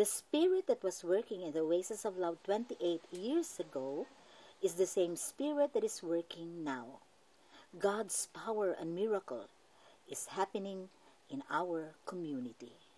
The spirit that was working in the Oasis of Love 28 years ago is the same spirit that is working now. God's power and miracle is happening in our community.